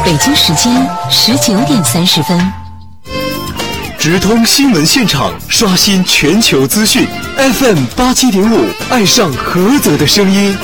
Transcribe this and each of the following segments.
北京时间19:30。 直通新闻现场，刷新全球资讯。FM 87.5，爱上菏泽的声音。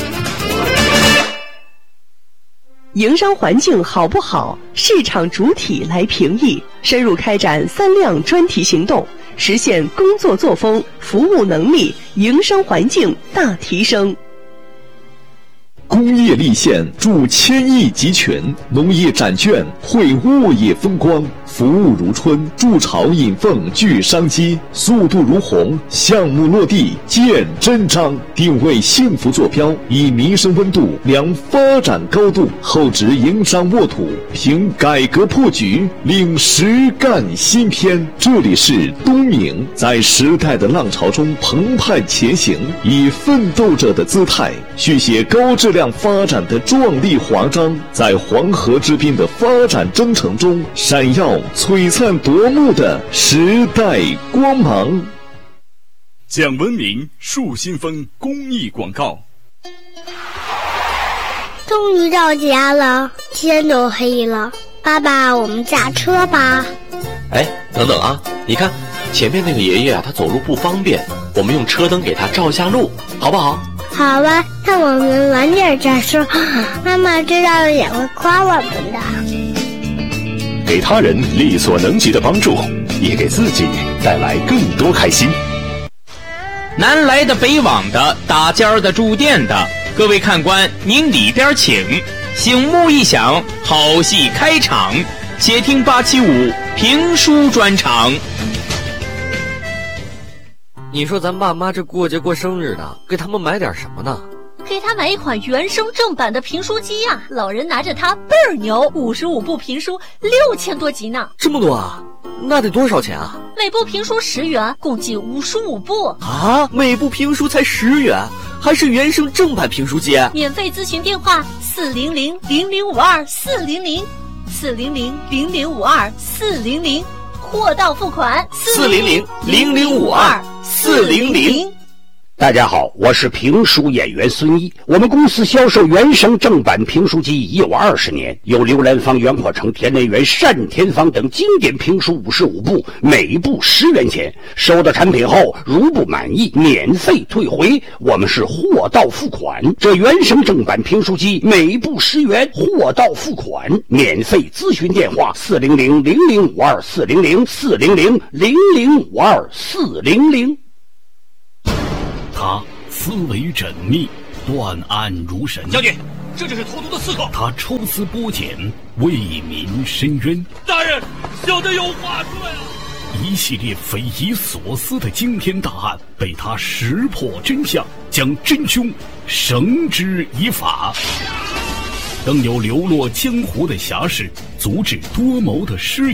营商环境好不好，市场主体来评议。深入开展3亮专题行动，实现工作作风、服务能力、营商环境大提升。 工业立县助千亿集群，农业展券绘沃业风光，服务如春，筑巢引凤聚商机，速度如虹，项目落地见真章。定位幸福坐标，以民生温度量发展高度，厚植营商沃土，凭改革破局，领实干新篇。这里是东明，在时代的浪潮中澎湃前行，以奋斗者的姿态续写高质量发展的壮丽华章，在黄河之滨的发展征程中闪耀璀璨夺目的时代光芒。 讲文明树新风公益广告。 终于到家了，天都黑了，爸爸，我们驾车吧。 哎，等等啊，你看前面那个爷爷啊，他走路不方便，我们用车灯给他照下路，好不好？ 好啊，那我们晚点再说，妈妈知道了也会夸我们的。 给他人力所能及的帮助，也给自己带来更多开心。 南来的北往的，打尖儿的住店的，各位看官您里边请，醒目一响，好戏开场，且听875评书专场。 你说咱爸妈这过节过生日的，给他们买点什么呢？ 给他买一款原声正版的评书机呀，老人拿着它倍儿牛，55部评书6000多集呢。 这么多啊？那得多少钱啊？ 每部评书10元，共计55部啊！每部评书才10元，还是原声正版评书机？ 免费咨询电话400-0052-400，400-0052-400，货到付款 400-0052-400。 大家好，我是评书演员孙一。我们公司销售原声正版评书机已有20年，有刘兰芳、袁阔成、田连元、单田芳等经典评书55部，每部10元钱。收到产品后，如不满意，免费退回。我们是货到付款。这原声正版评书机每部10元，货到付款。免费咨询电话400-0052-400，400-0052-400。 他思维缜密，断案如神。 将军，这就是投毒的刺客。 他抽丝剥茧，为民伸冤。 大人，小的有话说呀！ 一系列匪夷所思的惊天大案被他识破真相，将真凶绳之以法。更有流落江湖的侠士阻止多谋的师